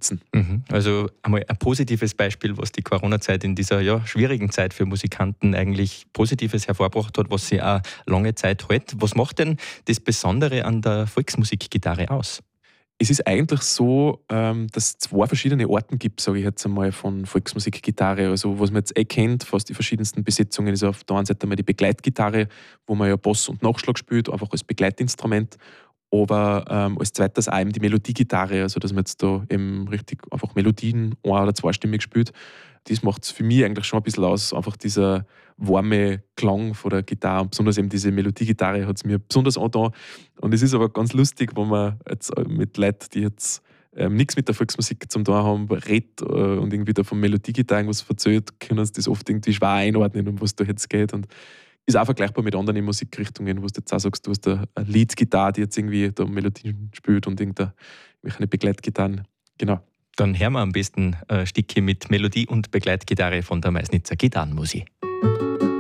nutzen. Also einmal ein positives Beispiel, was die Corona-Zeit in dieser schwierigen Zeit für Musikanten eigentlich Positives hervorgebracht hat, was sie auch lange Zeit hält. Was macht denn das Besondere an der Volksmusikgitarre aus? Es ist eigentlich so, dass es zwei verschiedene Arten gibt, sage ich jetzt einmal, von Volksmusikgitarre. Also was man jetzt kennt, fast die verschiedensten Besetzungen, ist auf der einen Seite einmal die Begleitgitarre, wo man ja Bass und Nachschlag spielt, einfach als Begleitinstrument. Aber als zweites auch eben die Melodiegitarre, also dass man jetzt da eben richtig einfach Melodien ein- oder zweistimmig spielt. Das macht es für mich eigentlich schon ein bisschen aus, einfach dieser warme Klang von der Gitarre und besonders eben diese Melodiegitarre hat es mir besonders angetan. Und es ist aber ganz lustig, wenn man jetzt mit Leuten, die jetzt nichts mit der Volksmusik zum tun haben, redet und irgendwie da von Melodiegitarre irgendwas erzählt, können sie das oft irgendwie schwer einordnen, um was da jetzt geht. Und ist auch vergleichbar mit anderen Musikrichtungen, wo du jetzt auch sagst, du hast eine Lead-Gitarre, die jetzt irgendwie da Melodien spielt und irgendeine Begleitgitarren. Genau. Dann hören wir am besten ein Stückchen mit Melodie und Begleitgitarre von der Meißnitzer Gitarrenmusik.